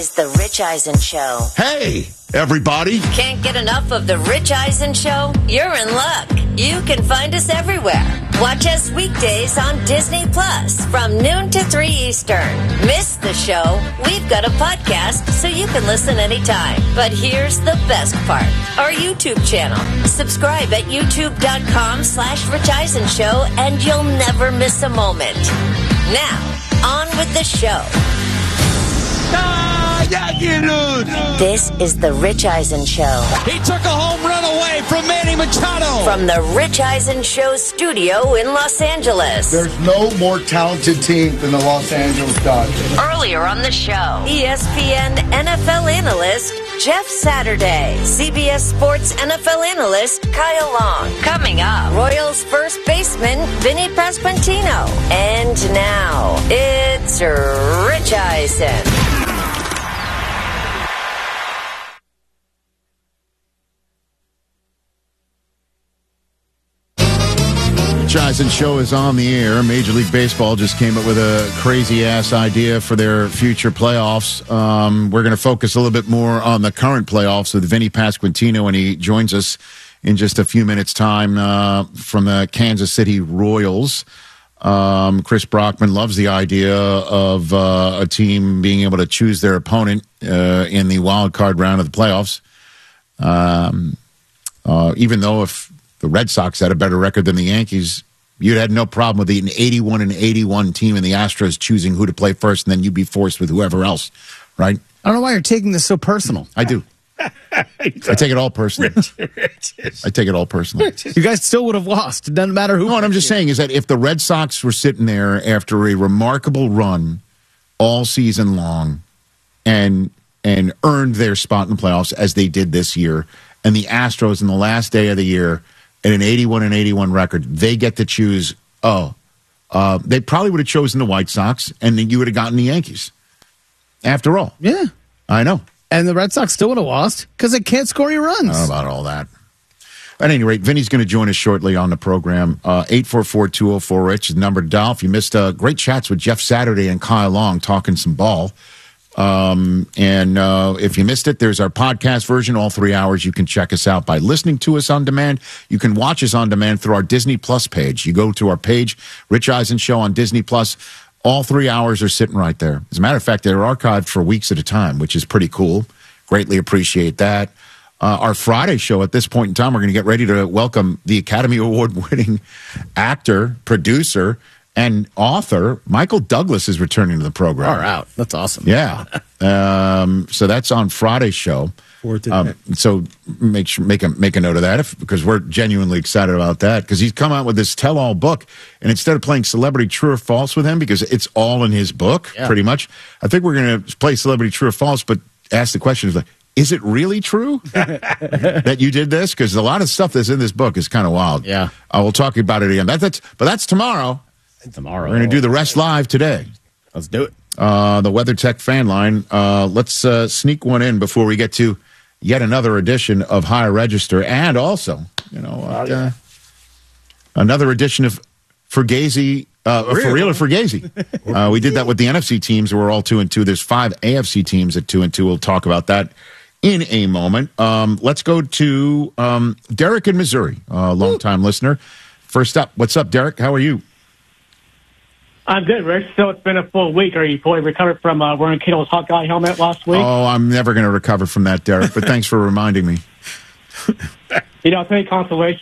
It's the Rich Eisen Show. Hey, everybody. Can't get enough of the Rich Eisen Show? You're in luck. You can find us everywhere. Watch us weekdays on Disney Plus from noon to 3 Eastern. Miss the show? We've got a podcast so you can listen anytime. But here's the best part. Our YouTube channel. Subscribe at youtube.com/Rich Eisen Show and you'll never miss a moment. Now, on with the show. This is the Rich Eisen Show. He took a home run away from Manny Machado. From the Rich Eisen Show studio in Los Angeles. There's no more talented team than the Los Angeles Dodgers. Earlier on the show, ESPN NFL analyst Jeff Saturday, CBS Sports NFL analyst Kyle Long. Coming up, Royals first baseman Vinny Pasquantino. And now, it's Rich Eisen. Rich Eisen Show is on the air. Major League Baseball just came up with a crazy-ass idea for their future playoffs. We're going to focus a little bit more on the current playoffs with Vinny Pasquantino, and he joins us in just a few minutes' time from the Kansas City Royals. Chris Brockman loves the idea of a team being able to choose their opponent in the wild card round of the playoffs. Even though if the Red Sox had a better record than the Yankees, you'd had no problem with an 81-81 team and the Astros choosing who to play first, and then you'd be forced with whoever else, right? I don't know why you're taking this so personal. I do. I take it all personally. I take it all personally. You guys still would have lost. It doesn't matter who. No, what I'm just saying is that if the Red Sox were sitting there after a remarkable run all season long and earned their spot in the playoffs as they did this year, and the Astros in the last day of the year at an 81-81 record, they get to choose, they probably would have chosen the White Sox, and then you would have gotten the Yankees. After all. Yeah. I know. And the Red Sox still would have lost because they can't score any runs. I don't know about all that. At any rate, Vinny's going to join us shortly on the program. 844-204-RICH is the number to dial. If you missed great chats with Jeff Saturday and Kyle Long talking some ball. If you missed it, there's our podcast version, all 3 hours. You can check us out by listening to us on demand. You can watch us on demand through our Disney Plus page. You go to our page, Rich Eisen Show on Disney Plus. All 3 hours are sitting right there. As a matter of fact, they're archived for weeks at a time, which is pretty cool. Greatly appreciate that. Our Friday show, at this point in time, we're going to get ready to welcome the Academy Award-winning actor, producer, and author Michael Douglas is returning to the program. Far out. That's awesome. Yeah. So that's on Friday's show. So make a note of that because we're genuinely excited about that because he's come out with this tell-all book, and instead of playing Celebrity True or False with him because it's all in his book, pretty much, I think we're going to play Celebrity True or False, but ask the question is it really true that you did this? Because a lot of stuff that's in this book is kind of wild. Yeah. We'll talk about it again. But that's tomorrow. Tomorrow. We're going to do the rest live today. Let's do it. The WeatherTech fan line. Let's sneak one in before we get to yet another edition of Higher Register, and also, another edition of Fugazi, For Real or Fugazi. We did that with the NFC teams. We're all 2-2. There's 5 AFC teams at 2-2. We'll talk about that in a moment. Let's go to Derek in Missouri, a longtime listener. First up, what's up, Derek? How are you? I'm good, Rich. So it's been a full week. Are you fully recovered from wearing Kittle's Hawkeye helmet last week? Oh, I'm never going to recover from that, Derek, but thanks for reminding me. It's any consolation.